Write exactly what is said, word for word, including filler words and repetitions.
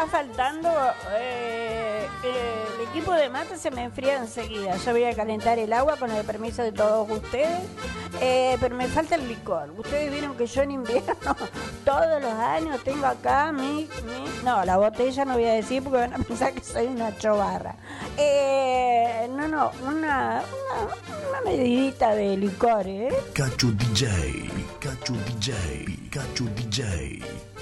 está faltando eh, eh, el equipo de mate se me enfría enseguida. Yo voy a calentar el agua con el permiso de todos ustedes, eh, pero me falta el licor. Ustedes vieron que yo en invierno todos los años tengo acá mi, mi no, la botella no voy a decir porque van a pensar que soy una chobarra. Eh, no, no, una, una, una medidita de licor, ¿eh? Cacho D J, Cacho D J, Cacho D J.